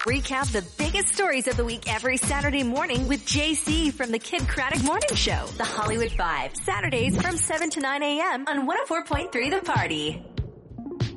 recap the biggest stories of the week every Saturday morning with JC from the Kid Craddock Morning Show. The Hollywood Vibe. Saturdays from 7 to 9 a.m. on 104.3 The Party.